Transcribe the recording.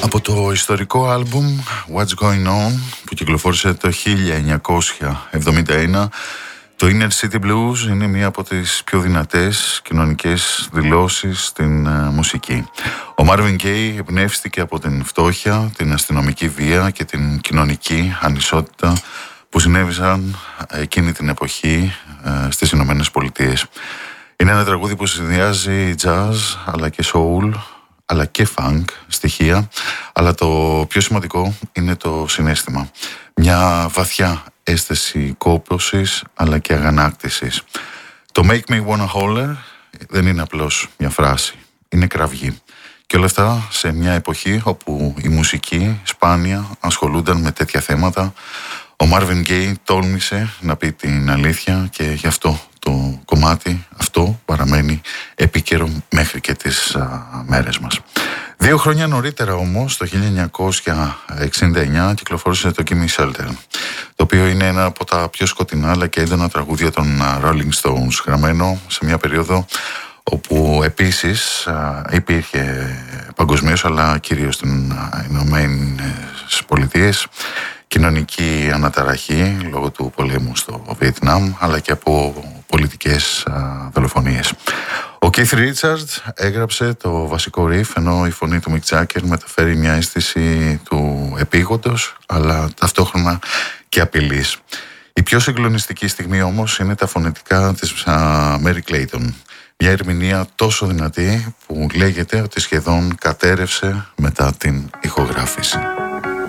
Από το ιστορικό άλμπουμ What's Going On που κυκλοφόρησε το 1971, το Inner City Blues είναι μία από τις πιο δυνατές κοινωνικές δηλώσεις στην μουσική. Ο Marvin Gaye εμπνεύστηκε από την φτώχεια, την αστυνομική βία και την κοινωνική ανισότητα που συνέβησαν εκείνη την εποχή στις Ηνωμένες Πολιτείες. Είναι ένα τραγούδι που συνδυάζει jazz αλλά και soul αλλά και funk στοιχεία, αλλά το πιο σημαντικό είναι το συναίσθημα. Μια βαθιά αίσθηση κόπωσης αλλά και αγανάκτησης. Το Make Me Wanna Holler δεν είναι απλώς μια φράση, είναι κραυγή. Και όλα αυτά σε μια εποχή όπου η μουσική σπάνια ασχολούνταν με τέτοια θέματα. Ο Marvin Gaye τόλμησε να πει την αλήθεια και γι' αυτό το κομμάτι αυτό παραμένει επίκαιρο μέχρι και τις μέρες μας. 2 χρόνια νωρίτερα όμως, το 1969, κυκλοφόρησε το Gimme Shelter, το οποίο είναι ένα από τα πιο σκοτεινά αλλά και έντονα τραγούδια των Rolling Stones, γραμμένο σε μια περίοδο όπου επίσης υπήρχε παγκοσμίως αλλά κυρίως στις Ηνωμένες Πολιτείες κοινωνική αναταραχή λόγω του πολέμου στο Βιετνάμ αλλά και από πολιτικές δολοφονίες. Ο Keith Richards έγραψε το βασικό riff, ενώ η φωνή του Mick Jagger μεταφέρει μια αίσθηση του επίγοντος αλλά ταυτόχρονα και απειλής. Η πιο συγκλονιστική στιγμή όμως είναι τα φωνητικά της Mary Clayton. Μια ερμηνεία τόσο δυνατή που λέγεται ότι σχεδόν κατέρευσε μετά την ηχογράφηση.